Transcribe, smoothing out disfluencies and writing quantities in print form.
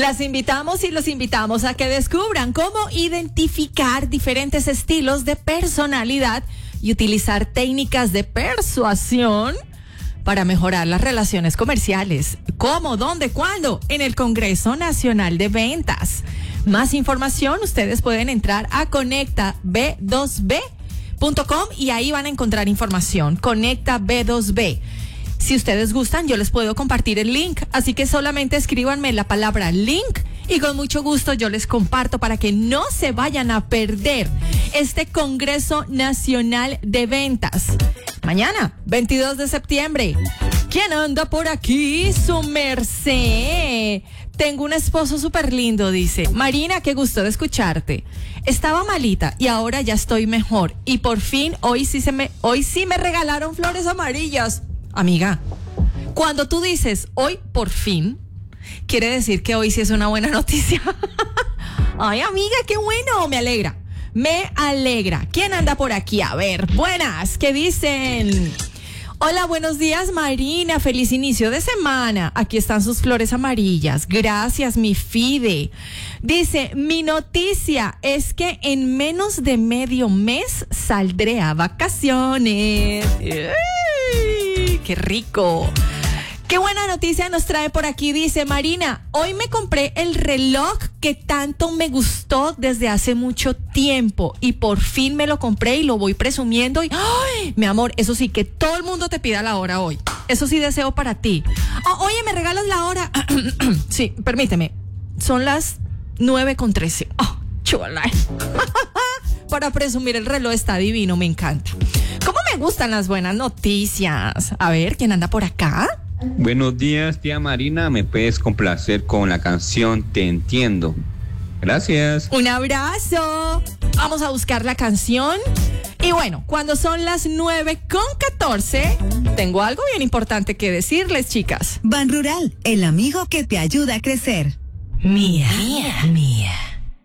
Las invitamos y los invitamos a que descubran cómo identificar diferentes estilos de personalidad y utilizar técnicas de persuasión para mejorar las relaciones comerciales. ¿Cómo? ¿Dónde? ¿Cuándo? En el Congreso Nacional de Ventas. Más información, ustedes pueden entrar a conectab2b.com y ahí van a encontrar información. Conecta B2B. Si ustedes gustan, yo les puedo compartir el link, así que solamente escríbanme la palabra link y con mucho gusto yo les comparto para que no se vayan a perder este Congreso Nacional de Ventas. Mañana, 22 de septiembre. ¿Quién anda por aquí? Su merced. Tengo un esposo súper lindo, dice. Marina, qué gusto de escucharte. Estaba malita y ahora ya estoy mejor. Y por fin, hoy sí me regalaron flores amarillas. Amiga, cuando tú dices hoy por fin, quiere decir que hoy sí es una buena noticia. Ay, amiga, qué bueno, me alegra. Me alegra. ¿Quién anda por aquí? A ver, buenas, ¿qué dicen? Hola, buenos días, Marina. Feliz inicio de semana. Aquí están sus flores amarillas. Gracias, mi Fide. Dice, mi noticia es que en menos de medio mes saldré a vacaciones. ¡Ay, qué rico! Qué buena noticia nos trae por aquí. Dice Marina, hoy me compré el reloj que tanto me gustó desde hace mucho tiempo y por fin me lo compré y lo voy presumiendo y ¡ay! Mi amor, eso sí, que todo el mundo te pida la hora hoy. Eso sí deseo para ti. Oh, oye, ¿me regalas la hora? Sí, permíteme. Son las 9:13. Oh, chula. Para presumir el reloj está divino, me encanta. ¿Cómo me gustan las buenas noticias? A ver, ¿quién anda por acá? Buenos días, tía Marina. ¿Me puedes complacer con la canción Te Entiendo? Gracias. Un abrazo. Vamos a buscar la canción. Y bueno, cuando son las 9:14, tengo algo bien importante que decirles, chicas. Ban Rural, el amigo que te ayuda a crecer. Mía.